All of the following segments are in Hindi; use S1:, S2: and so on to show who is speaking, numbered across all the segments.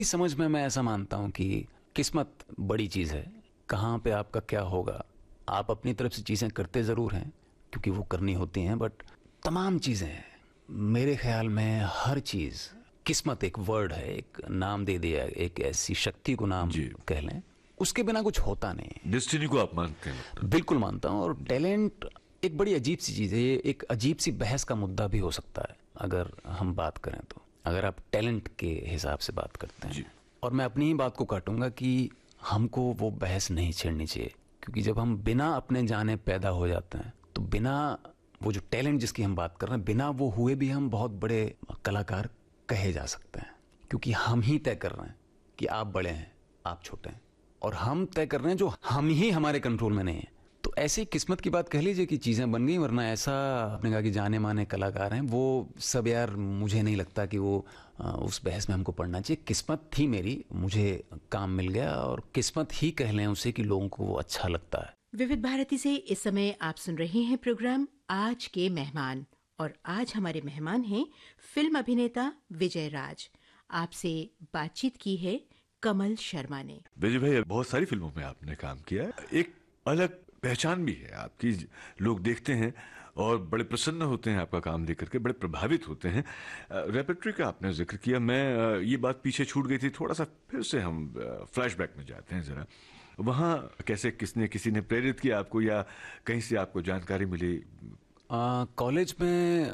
S1: इस समझ में मैं ऐसा मानता हूँ कि किस्मत बड़ी चीज़ है। कहाँ पे आपका क्या होगा, आप अपनी तरफ से चीज़ें करते ज़रूर हैं क्योंकि वो करनी होती हैं, बट तमाम चीज़ें मेरे ख्याल में हर चीज़, किस्मत एक वर्ड है, एक नाम दे दिया, एक ऐसी शक्ति को नाम
S2: जी।
S1: कह लें, उसके बिना कुछ होता नहीं।
S2: डेस्टिनी को आप मानते हैं?
S1: बिल्कुल मानता हूँ। और टैलेंट एक बड़ी अजीब सी चीज़ है, ये एक अजीब सी बहस का मुद्दा भी हो सकता है अगर हम बात करें तो, अगर आप टैलेंट के हिसाब से बात करते हैं। और मैं अपनी ही बात को काटूंगा कि हमको वो बहस नहीं छेड़नी चाहिए, क्योंकि जब हम बिना अपने जाने पैदा हो जाते हैं तो बिना वो जो टैलेंट जिसकी हम बात कर रहे हैं, बिना वो हुए भी हम बहुत बड़े कलाकार कहे जा सकते हैं, क्योंकि हम ही तय कर रहे हैं कि आप बड़े हैं, आप छोटे हैं, और हम तय कर रहे हैं जो हम ही हमारे कंट्रोल में नहीं है। तो ऐसी किस्मत की बात कह लीजिए कि चीज़ें बन गई, वरना ऐसा आपने कहा कि जाने माने कलाकार हैं, वो सब यार मुझे नहीं लगता कि वो उस बहस में हमको पढ़ना चाहिए। किस्मत थी मेरी, मुझे काम मिल गया, और किस्मत ही कह लें उसे कि लोगों को वो अच्छा लगता है।
S3: विविध भारती से इस समय आप सुन रहे हैं प्रोग्राम आज के मेहमान, और आज हमारे मेहमान हैं फिल्म अभिनेता विजय राज। आपसे बातचीत की है कमल शर्मा ने।
S2: विजय भाई, बहुत सारी फिल्मों में आपने काम किया है, एक अलग पहचान भी है आपकी, लोग देखते हैं और बड़े प्रसन्न होते हैं आपका काम देख करके, बड़े प्रभावित होते हैं। रेपर्टरी का आपने जिक्र किया, मैं ये बात पीछे छूट गई थी, थोड़ा सा फिर से हम फ्लैशबैक में जाते हैं जरा। वहाँ कैसे किसी ने प्रेरित किया आपको, या कहीं से आपको जानकारी मिली?
S1: कॉलेज में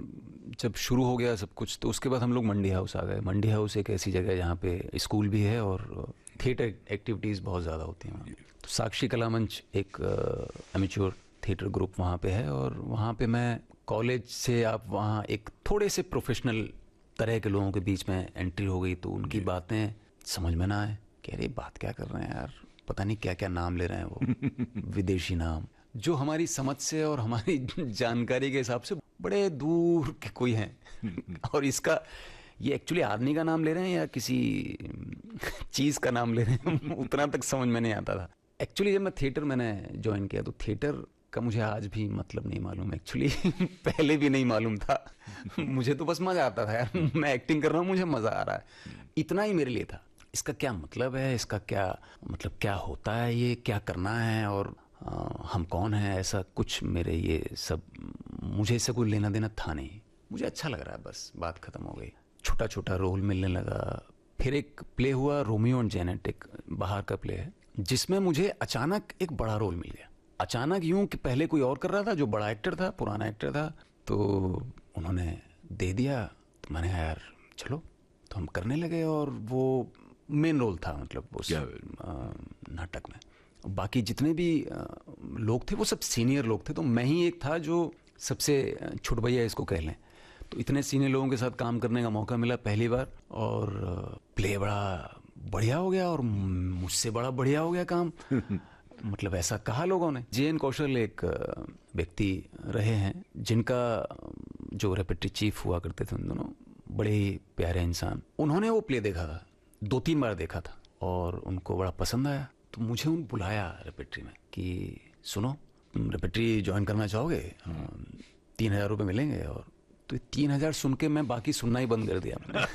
S1: जब शुरू हो गया सब कुछ, तो उसके बाद हम लोग मंडी हाउस आ गए। मंडी हाउस एक ऐसी जगह है जहाँ पे स्कूल भी है और थिएटर एक्टिविटीज़ बहुत ज़्यादा होती हैं वहाँ। तो साक्षी कला मंच एक एमेच्योर थिएटर ग्रुप वहाँ पे है, और वहाँ पे मैं कॉलेज से आप वहाँ एक थोड़े से प्रोफेशनल तरह के लोगों के बीच में एंट्री हो गई। तो उनकी बातें समझ में ना आए कि अरे बात क्या कर रहे हैं यार, पता नहीं क्या क्या नाम ले रहे हैं वो विदेशी नाम, जो हमारी समझ से और हमारी जानकारी के हिसाब से बड़े दूर के कोई हैं। और इसका ये एक्चुअली आदमी का नाम ले रहे हैं या किसी चीज़ का नाम ले रहे हैं, उतना तक समझ में नहीं आता था। एक्चुअली जब मैं थिएटर मैंने ज्वाइन किया तो थिएटर का मुझे आज भी मतलब नहीं मालूम एक्चुअली। पहले भी नहीं मालूम था। मुझे तो बस मज़ा आता था यार, मैं एक्टिंग कर रहा हूँ, मुझे मज़ा आ रहा है, इतना ही मेरे लिए था। इसका क्या मतलब है, इसका क्या मतलब, क्या होता है, ये क्या करना है, और हम कौन हैं, ऐसा कुछ मेरे ये सब, मुझे इससे कोई लेना देना था नहीं। मुझे अच्छा लग रहा है, बस बात खत्म हो गई। छोटा छोटा रोल मिलने लगा। फिर एक प्ले हुआ रोमियो एंड जेनेट, एक बाहर का प्ले है, जिसमें मुझे अचानक एक बड़ा रोल मिल गया। अचानक यूं कि पहले कोई और कर रहा था जो बड़ा एक्टर था, पुराना एक्टर था, तो उन्होंने दे दिया। तो मैंने कहा यार चलो, तो हम करने लगे, और वो मेन रोल था मतलब उस नाटक में। बाकी जितने भी लोग थे वो सब सीनियर लोग थे, तो मैं ही एक था जो सबसे छुट भैया इसको कह लें। तो इतने सीनियर लोगों के साथ काम करने का मौका मिला पहली बार, और प्ले बड़ा बढ़िया हो गया, और मुझसे बड़ा बढ़िया हो गया काम। मतलब ऐसा कहा लोगों ने। जे एन कौशल एक व्यक्ति रहे हैं जिनका जो रेपेट्री चीफ हुआ करते थे, उन दोनों बड़े ही प्यारे इंसान। उन्होंने वो प्ले देखा था, 2-3 बार देखा था, और उनको बड़ा पसंद आया। तो मुझे उन बुलाया रेपेट्री में कि सुनो, तुम रेपेट्री ज्वाइन करना चाहोगे, 3,000 रुपये मिलेंगे। और तो 3,000 सुन के मैं बाकी सुनना ही बंद कर दिया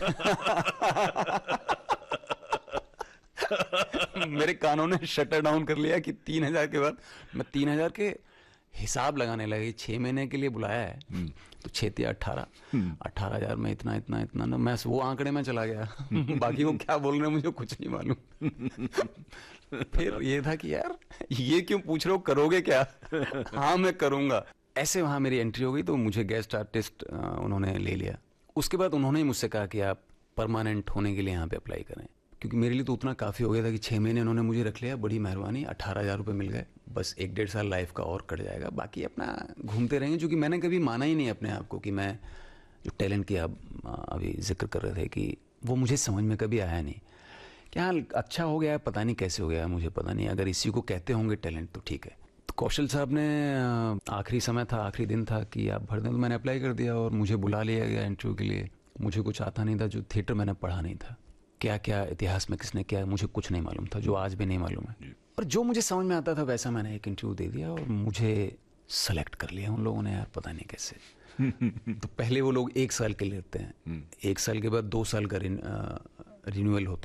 S1: मेरे कानों ने शटर डाउन कर लिया कि 3,000 के बाद मैं 3,000 के हिसाब लगाने लगे। 6 महीने के लिए बुलाया है, तो 6 या 18,000 में इतना इतना इतना ना, मैं वो आंकड़े में चला गया। बाकी वो क्या बोल रहे हैं मुझे कुछ नहीं मालूम। फिर ये था कि यार ये क्यों पूछ रहे हो, करोगे क्या? हाँ मैं करूँगा। ऐसे वहाँ मेरी एंट्री हो गई, तो मुझे गेस्ट आर्टिस्ट उन्होंने ले लिया। उसके बाद उन्होंने ही मुझसे कहा कि आप परमानेंट होने के लिए यहाँ पे अप्लाई करें, क्योंकि मेरे लिए तो उतना काफ़ी हो गया था कि 6 महीने उन्होंने मुझे रख लिया, बड़ी मेहरबानी। 18,000 रुपये मिल गए, बस 1-1.5 साल लाइफ का और कट जाएगा, बाकी अपना घूमते रहेंगे। क्योंकि मैंने कभी माना ही नहीं अपने आप को कि मैं जो टैलेंट की आप अभी जिक्र कर रहे थे, कि वो मुझे समझ में कभी आया नहीं कि हाँ अच्छा हो गया, पता नहीं कैसे हो गया, मुझे पता नहीं। अगर इसी को कहते होंगे टैलेंट तो ठीक है। तो कौशल साहब ने आखिरी समय था, आखिरी दिन था कि आप भर दें, तो मैंने अप्लाई कर दिया और मुझे बुला लिया गया इंटरव्यू के लिए। मुझे कुछ आता नहीं था, जो थिएटर मैंने पढ़ा नहीं था, क्या क्या इतिहास में किसने क्या, मुझे कुछ नहीं मालूम था, जो आज भी नहीं मालूम है। और जो मुझे समझ में आता था वैसा मैंने एक इंटरव्यू दे दिया, और मुझे सेलेक्ट कर लिया उन लोगों ने, यार पता नहीं कैसे। तो पहले वो लोग 1 साल के लिए लेते हैं, 1 साल के बाद 2 साल का रिन्यूअल होता